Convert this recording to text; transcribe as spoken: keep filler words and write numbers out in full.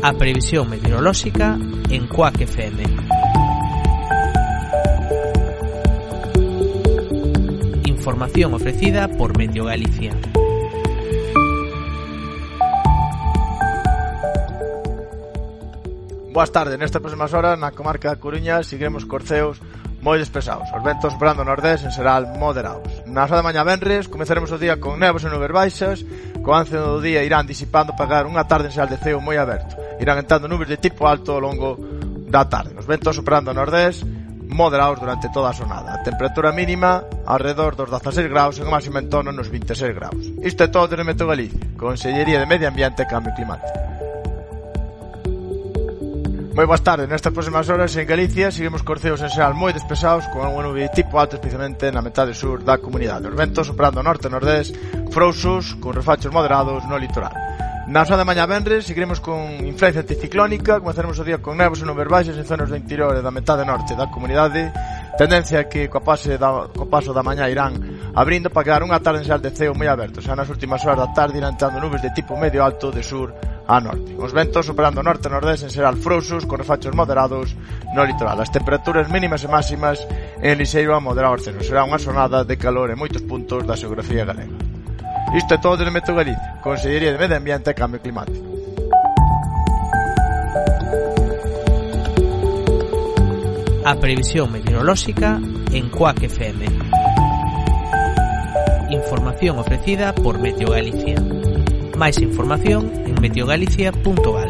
A previsión meteorolóxica en Cuac F M. Información ofrecida por Meteo Galicia. Boas tardes, nestas próximas horas na comarca da Coruña seguiremos corceos moi despesados. Os ventos soprando nordés en xeral moderados. Na hora da mañá venres comezaremos o día con néboas e nubes baixas. Co avance do día irán disipando para dar unha tarde en xeral de ceo moi aberto. Irán entrando nubes de tipo alto ao longo da tarde. Os ventos soprando nordés moderados durante toda a xornada. A temperatura mínima alrededor dos dezaseis graus e o máximo en torno nos vinte e seis graus. Isto é todo desde Meteo Galicia, Consellería de Medio Ambiente e Cambio Climático. Moi boas tardes, nestas próximas horas en Galicia seguimos corceos en xeral moi despesados con unha nube de tipo alto especialmente na metade sur da comunidade. Os ventos soprando norte e nordés frouxos con refachos moderados no litoral. Na hora da mañá venres seguiremos con influencia anticiclónica, comezaremos o día con néboas e nubes baixas en zonas do interior e da metade norte da comunidade, tendencia que co paso da, co paso da mañá irán abrindo para quedar unha tarde en xeral de ceo moi aberto. Xa nas últimas horas da tarde irán entrando nubes de tipo medio alto de sur a norte. Os ventos operando norte e nordés en xeral frouxos con refachos moderados no litoral. As temperaturas mínimas e máximas en lixeiro a moderado ascenso. Será unha xornada de calor en moitos puntos da xeografía galega. Isto é todo desde Meteo Galicia, Consellería de Medio Ambiente e Cambio Climático. A previsión meteorolóxica en Cuac F M. Información ofrecida por Meteo Galicia. Máis información en meteogalicia punto gal.